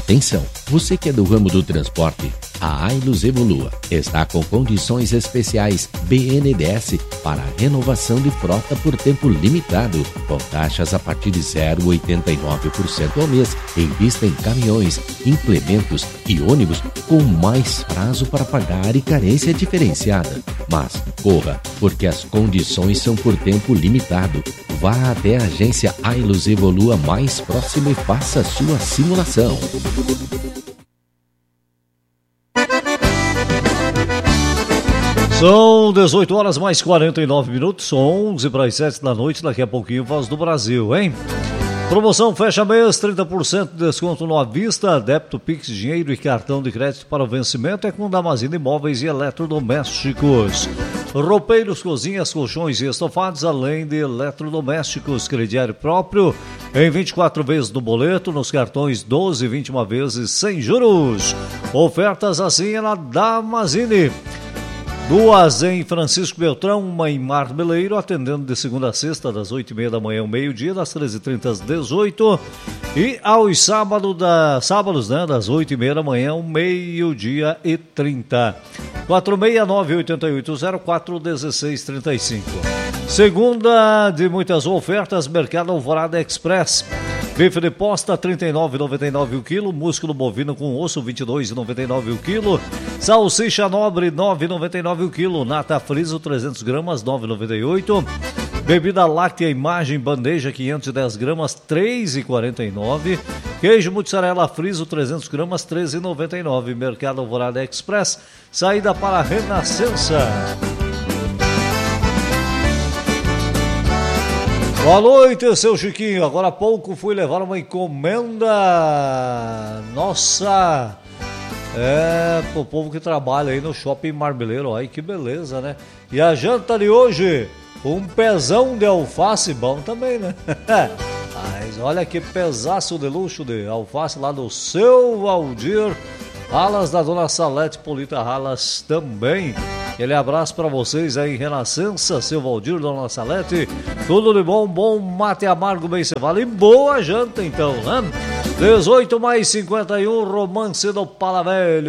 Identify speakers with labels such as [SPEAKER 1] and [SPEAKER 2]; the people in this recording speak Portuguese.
[SPEAKER 1] Atenção, você que é do ramo do transporte, a Ailus Evolua está com condições especiais BNDES para a renovação de frota por tempo limitado, com taxas a partir de 0,89% ao mês, em vista em caminhões, implementos e ônibus com mais prazo para pagar e carência diferenciada. Mas corra, porque as condições são por tempo limitado. Vá até a agência Ailus Evolua mais próxima e faça sua simulação.
[SPEAKER 2] São 18 horas mais 49 minutos, 11 para as 7 da noite, daqui a pouquinho Voz do Brasil, hein? Promoção fecha mês, 30% de desconto no à vista, débito, Pix, dinheiro e cartão de crédito para o vencimento é com Damasceno Imóveis e Eletrodomésticos. Roupeiros, cozinhas, colchões e estofados, além de eletrodomésticos, crediário próprio em 24 vezes no boleto, nos cartões 12 e 21 vezes sem juros. Ofertas assim é na Damasceno. Duas em Francisco Beltrão, uma em Marmeleiro, atendendo de segunda a sexta, das 8h30 da manhã ao meio-dia, das 13h30 às 18h. E aos sábados, das 8h30 da manhã ao meio-dia e 30. 469-8804-1635. Segunda de muitas ofertas, Mercado Alvorada Express. Bife de posta, R$ 39,99 o quilo. Músculo bovino com osso, R$ 22,99 o quilo. Salsicha nobre, R$ 9,99 o quilo. Nata friso, 300 gramas, R$ 9,98. Bebida láctea Imagem bandeja, 510 gramas, R$ 3,49. Queijo mussarela friso, 300 gramas, R$ 13,99. Mercado Alvorada Express. Saída para a Renascença. Boa noite, seu Chiquinho. Agora há pouco fui levar uma encomenda. Nossa, pro povo que trabalha aí no Shopping Marmeleiro. Aí que beleza, né? E a janta de hoje, um pezão de alface bom também, né? Mas olha que pedaço de luxo de alface lá do seu Valdir. Alas da Dona Salete Polita Alas também. Aquele abraço para vocês aí em Renascença, seu Valdir, Dona Salete. Tudo de bom, bom mate amargo, bem cevado e boa janta então, né? 18 mais 51, Romance do Pala Velho.